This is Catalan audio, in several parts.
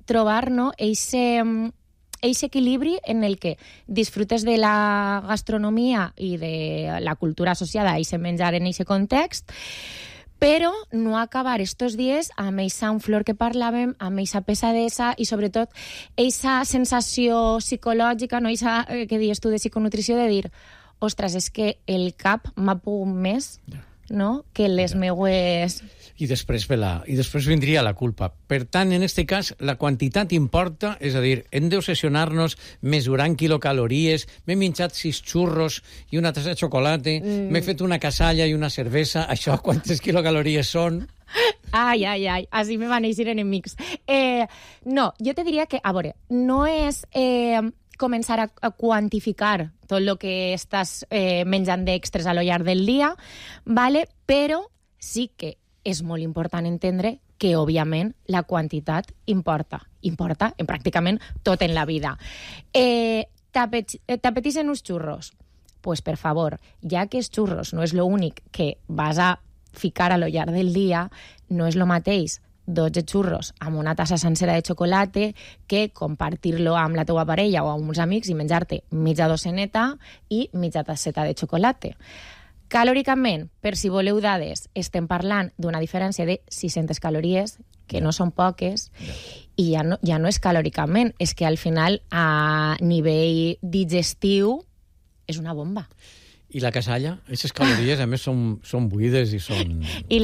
trobar, no, ese equilibri en el que disfrutes de la gastronomia i de la cultura associada a ese menjar en ese context, però no acabar estos dies amb eixa flor que parlàvem, amb eixa pesadesa i, sobretot, eixa sensació psicològica, no? Eixa que dius tu de psiconutrició, de dir, ostres, és que el cap m'ha pogut més, no?, que les meues... I després vindria la culpa. Per tant, en aquest cas, la quantitat importa, és a dir, hem d'obsessionar-nos mesurant quilocalories, m'he menjat 6 xurros i una tassa de xocolata, m'he fet una casalla i una cervesa, això quantes quilocalories són? Ai, així me van eixir enemics. No, jo te diria que, a veure, no és... començar a quantificar tot el que estàs menjant d'extres a lo llarg del dia, ¿vale? Però sí que és molt important entendre que, òbviament, la quantitat importa. Importa en pràcticament tot en la vida. T'apeteixen uns xurros? Pues, per favor, ja que els xurros no és l'únic que vas a ficar a lo llarg del dia, no és lo mateix 12 xurros amb una tassa sencera de xocolata que compartir-lo amb la teua parella o amb uns amics i menjar-te mitja doceneta i mitja tasseta de xocolata. Calòricament, per si voleu dades, estem parlant d'una diferència de 600 calories, que no són poques, i ja no és calòricament, és que al final, a nivell digestiu, és una bomba. I la casalla? Aquestes calories, a més, són buides i són... I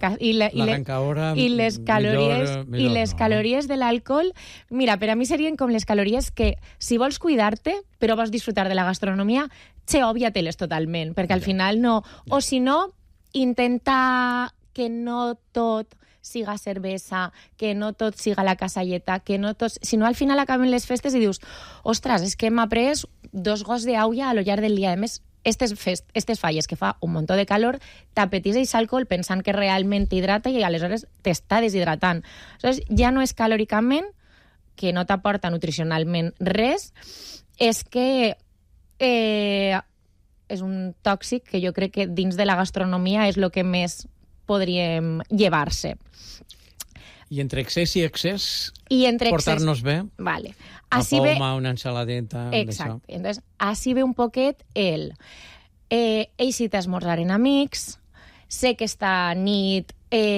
les calories de l'alcohol, mira, per a mi serien com les calories que, si vols cuidar-te, però vols disfrutar de la gastronomia, òbvia-te-les totalment, perquè al final no... O si no, intenta que no tot siga cervesa, que no tot siga la casalleta, que no tot... Si no, al final acaben les festes i dius, ostres, és que m'ha pres 2 gots d'aulla a lo llarg del dia. A més, estes falles que fa un muntó de calor, t'apeteixes alcohol pensant que realment t'hidrata i aleshores t'està deshidratant. Aleshores, ja no és calòricament, que no t'aporta nutricionalment res, és que és un tòxic que jo crec que dins de la gastronomia és el que més podríem llevar-se. I entre excés i excés, portar-nos bé? Vale. Una poma, una ensaladeta... Exacte. Entonces, així ve un poquet el... eixit a esmorzar en amics, sé que esta nit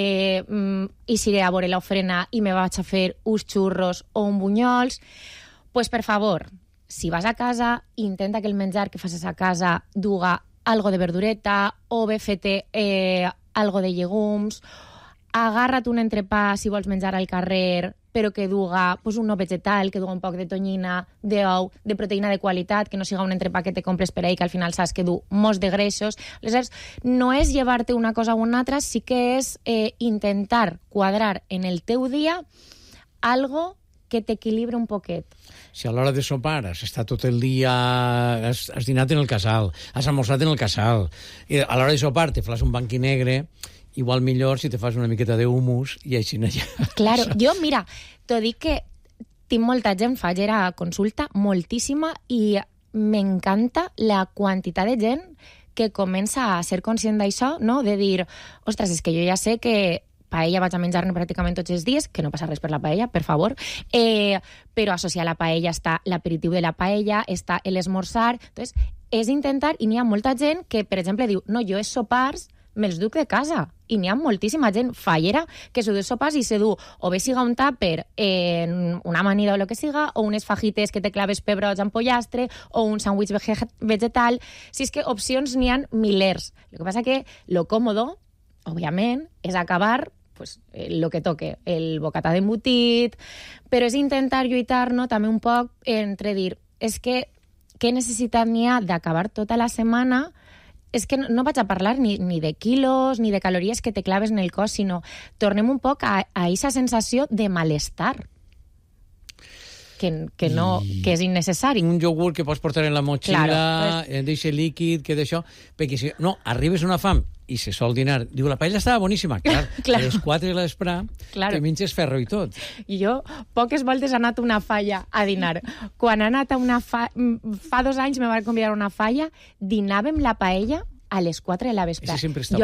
eixiré a veure l'ofrena i me vaig a fer uns xurros o un bunyols, pues per favor, si vas a casa, intenta que el menjar que facis a casa duga algo de verdureta o bé fete algo de llegums, agarra't un entrepà si vols menjar al carrer, però que duga pues, un no vegetal, que duga un poc de tonyina, d'ou, de proteïna de qualitat, que no siga un entrepà que te compres per ahí, que al final saps que du molts de greixos. Aleshores, no és llevar-te una cosa o una altra, sí que és intentar quadrar en el teu dia algo que t'equilibri un poquet. Si a l'hora de sopar has estat tot el dia, has dinat en el casal, has almorzat en el casal, i a l'hora de sopar te fas un banqui negre, igual millor si te fas una miqueta d'humus i així ja... Claro, jo, mira, t'ho dic que tinc molta gent, faig a consulta, moltíssima, i m'encanta la quantitat de gent que comença a ser conscient d'això, no? De dir, ostres, és que jo ja sé que paella vaig a menjar-ne pràcticament tots els dies, que no passa res per la paella, per favor, però associar a la paella està l'aperitiu de la paella, està l'esmorzar, entonces és intentar, i n'hi ha molta gent que, per exemple, diu, no, jo els sopars me'ls duc de casa, i n'hi ha moltíssima gent fallera que s'ho du sopars i se du o bé siga un tàper en una amanida o el que siga, o unes fajites que te claves pebrots amb pollastre, o un sàndwich vegetal. Si és que opcions n'hi ha milers. El que passa que lo còmodo, òbviament, és acabar pues, lo que toque, el bocatà d'embotit, però és intentar lluitar, no, també un poc entre dir, és que què necessitat n'hi ha d'acabar tota la setmana. És que no vaig a parlar ni de quilos ni de calories que te claves en el cos, sinó tornem un poc a aquesta sensació de malestar que és innecessari. Un iogurt que pots portar en la motxilla, deixa líquid, que d'això... Perquè si no, arribes a una fam i se sol dinar. Diu, la paella estava boníssima. Clar, a les 4 de l'espre te menges ferro i tot. I jo poques voltes he anat a una falla a dinar. Quan he anat a una fa 2 anys me van convidar a una falla, dinàvem la paella a les 4 de la vespre. Això sempre està